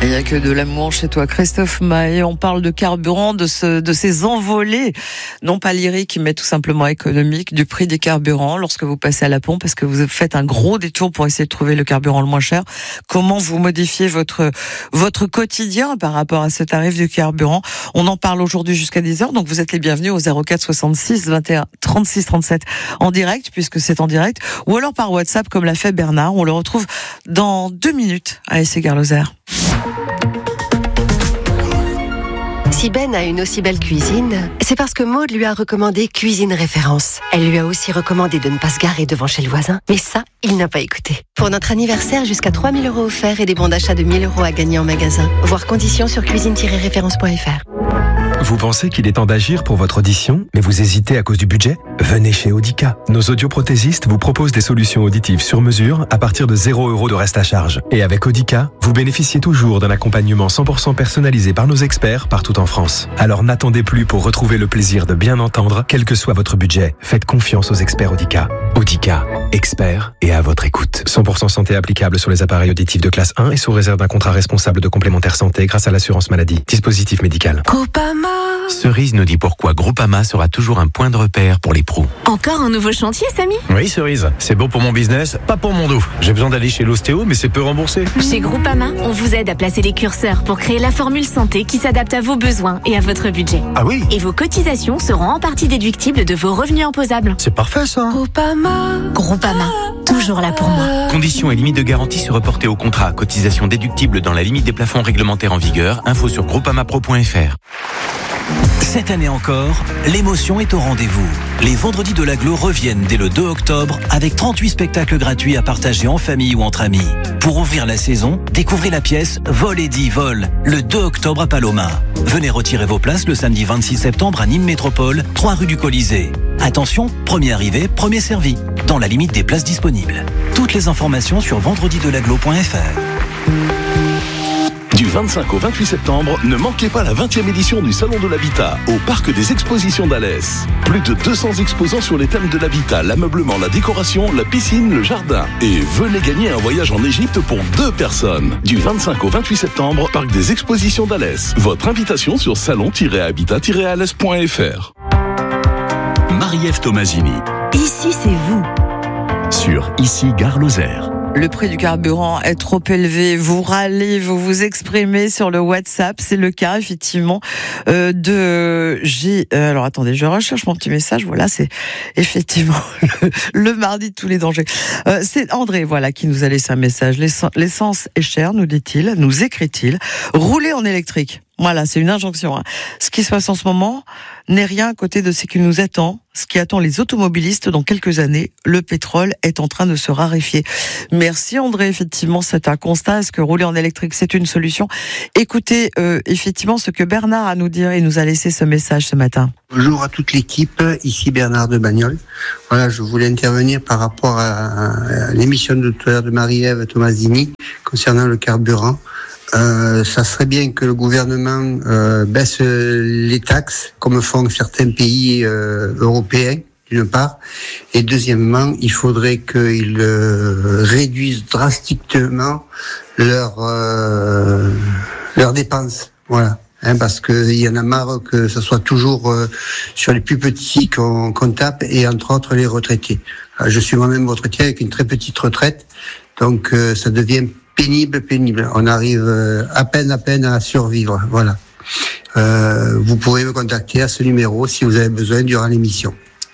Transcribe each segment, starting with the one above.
Il n'y a que de l'amour chez toi, Christophe Maé. On parle de carburant, de ces envolées, non pas lyriques, mais tout simplement économiques, du prix des carburants lorsque vous passez à la pompe, parce que vous faites un gros détour pour essayer de trouver le carburant le moins cher. Comment vous modifiez votre quotidien par rapport à ce tarif du carburant? On en parle aujourd'hui jusqu'à 10h, donc vous êtes les bienvenus au 04 66 21 36 37 en direct, puisque c'est en direct, ou alors par WhatsApp, comme l'a fait Bernard. On le retrouve dans 2 minutes à Essay-Gare-Lozère. Si Ben a une aussi belle cuisine, c'est parce que Maud lui a recommandé Cuisine Référence. Elle lui a aussi recommandé de ne pas se garer devant chez le voisin. Mais ça, il n'a pas écouté. Pour notre anniversaire, jusqu'à 3 000 € offerts et des bons d'achat de 1 000 € à gagner en magasin. Voir conditions sur cuisine-référence.fr. Vous pensez qu'il est temps d'agir pour votre audition, mais vous hésitez à cause du budget? Venez chez Audica. Nos audioprothésistes vous proposent des solutions auditives sur mesure à partir de 0 € de reste à charge. Et avec Audica, vous bénéficiez toujours d'un accompagnement 100% personnalisé par nos experts partout en France. Alors n'attendez plus pour retrouver le plaisir de bien entendre, quel que soit votre budget. Faites confiance aux experts Audica. Audica, experts et à votre écoute. 100% santé applicable sur les appareils auditifs de classe 1 et sous réserve d'un contrat responsable de complémentaire santé grâce à l'assurance maladie. Dispositif médical. Groupama. Cerise nous dit pourquoi Groupama sera toujours un point de repère pour les pros. Encore un nouveau chantier, Samy? Oui, Cerise, c'est bon pour mon business, pas pour mon dos. J'ai besoin d'aller chez l'ostéo, mais c'est peu remboursé. Chez Groupama, on vous aide à placer les curseurs pour créer la formule santé qui s'adapte à vos besoins et à votre budget. Ah oui? Et vos cotisations seront en partie déductibles de vos revenus imposables. C'est parfait ça. Groupama, toujours là pour moi. Conditions et limites de garantie se reporter au contrat. Cotisation déductible dans la limite des plafonds réglementaires en vigueur. Info sur groupamapro.fr. Cette année encore, l'émotion est au rendez-vous. Les Vendredis de l'Agglo reviennent dès le 2 octobre avec 38 spectacles gratuits à partager en famille ou entre amis. Pour ouvrir la saison, découvrez la pièce Vol et dit Vol, le 2 octobre à Paloma. Venez retirer vos places le samedi 26 septembre à Nîmes Métropole, 3 rue du Colisée. Attention, premier arrivé, premier servi, dans la limite des places disponibles. Toutes les informations sur vendredidelaglo.fr. Du 25 au 28 septembre, ne manquez pas la 20e édition du Salon de l'Habitat au Parc des Expositions d'Alès. Plus de 200 exposants sur les thèmes de l'habitat, l'ameublement, la décoration, la piscine, le jardin. Et venez gagner un voyage en Égypte pour 2 personnes. Du 25 au 28 septembre, Parc des Expositions d'Alès. Votre invitation sur salon-habitat-alès.fr. Marie-Ève Tomasini. Ici, c'est vous. Sur Essay-Gare-Lozère. Le prix du carburant est trop élevé. Vous râlez, vous vous exprimez sur le WhatsApp. C'est le cas, effectivement, alors, attendez, je recherche mon petit message. Voilà, c'est effectivement le mardi de tous les dangers. C'est André, voilà, qui nous a laissé un message. L'essence est chère, nous dit-il, nous écrit-il. Roulez en électrique. Voilà, c'est une injonction. Ce qui se passe en ce moment n'est rien à côté de ce qui nous attend, ce qui attend les automobilistes dans quelques années. Le pétrole est en train de se raréfier. Merci André, effectivement, c'est un constat. Est-ce que rouler en électrique, c'est une solution? Écoutez, effectivement, ce que Bernard a à nous dire. Il nous a laissé ce message ce matin. Bonjour à toute l'équipe, ici Bernard de Bagnols. Voilà, je voulais intervenir par rapport à l'émission de tout à l'heure de Marie-Ève Tomasini concernant le carburant. Ça serait bien que le gouvernement baisse les taxes, comme font certains pays européens, d'une part. Et deuxièmement, il faudrait qu'ils réduisent drastiquement leurs dépenses. Voilà. Parce qu'il y en a marre que ce soit toujours sur les plus petits qu'on tape, et entre autres les retraités. Je suis moi-même retraité avec une très petite retraite, donc ça devient pénible. On arrive à peine à survivre. Voilà. Vous pouvez me contacter à ce numéro si vous avez besoin durant l'émission.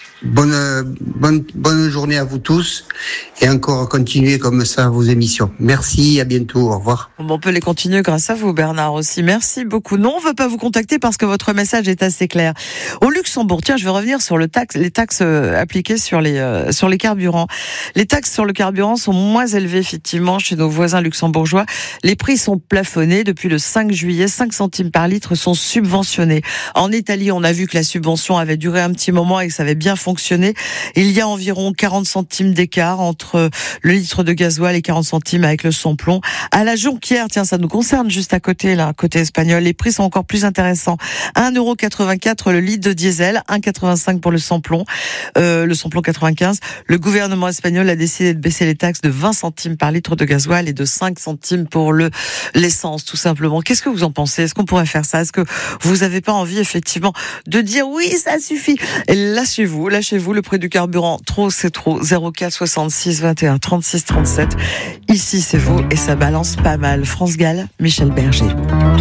Bonne journée à vous tous, et encore continuez comme ça vos émissions. Merci, à bientôt, au revoir. On peut les continuer grâce à vous, Bernard, aussi. Merci beaucoup. Non, on ne veut pas vous contacter parce que votre message est assez clair. Au Luxembourg, tiens, je vais revenir sur les taxes appliquées sur les carburants. Les taxes sur le carburant sont moins élevées, effectivement, chez nos voisins luxembourgeois. Les prix sont plafonnés depuis le 5 juillet. 5 centimes par litre sont subventionnés. En Italie, on a vu que la subvention avait duré un petit moment et que ça avait bien fonctionné. fonctionner. Il y a environ 40 centimes d'écart entre le litre de gasoil et 40 centimes avec le samplon. À la Jonquière, tiens, ça nous concerne juste à côté, là, côté espagnol, les prix sont encore plus intéressants. 1,84 € le litre de diesel, 1,85 pour le samplon 95. Le gouvernement espagnol a décidé de baisser les taxes de 20 centimes par litre de gasoil et de 5 centimes pour l'essence, tout simplement. Qu'est-ce que vous en pensez? Est-ce qu'on pourrait faire ça? Est-ce que vous n'avez pas envie, effectivement, de dire oui, ça suffit? Et lâchez-vous, le prix du carburant, trop c'est trop. 04 66 21 36 37. Ici, c'est vous et ça balance pas mal. France Gall, Michel Berger.